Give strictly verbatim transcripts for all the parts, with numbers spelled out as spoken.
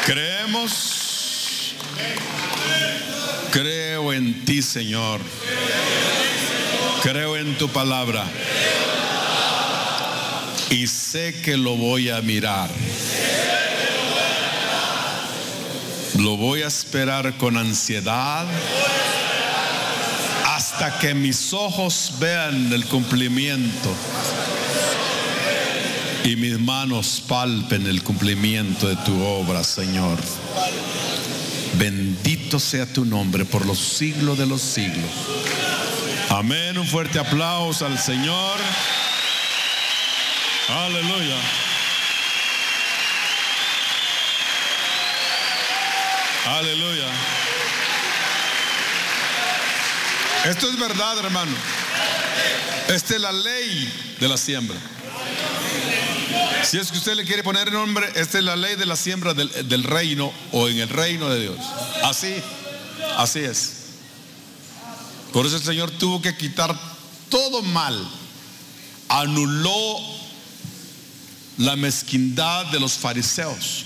Creemos. Creo en ti, Señor. Creo en tu palabra. Y sé que lo voy a mirar. Lo voy a esperar con ansiedad hasta que mis ojos vean el cumplimiento y mis manos palpen el cumplimiento de tu obra, Señor. Bendito sea tu nombre por los siglos de los siglos. Amén. Un fuerte aplauso al Señor. Aleluya. Aleluya. Esto es verdad, hermano. Esta es la ley de la siembra. Si es que usted le quiere poner nombre, esta es la ley de la siembra del, del reino, o en el reino de Dios. Así, así es. Por eso el Señor tuvo que quitar todo mal. Anuló la mezquindad de los fariseos.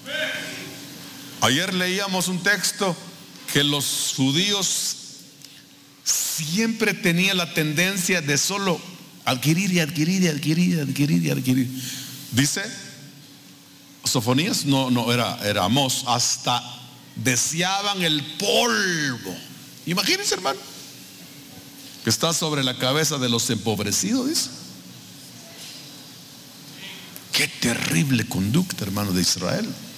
Ayer leíamos un texto que los judíos siempre tenían la tendencia de solo adquirir y adquirir y adquirir y adquirir y adquirir. Dice Sofonías, no, no, era, era Amós, hasta deseaban el polvo. Imagínense, hermano, que está sobre la cabeza de los empobrecidos, dice. Qué terrible conducta, hermano, de Israel.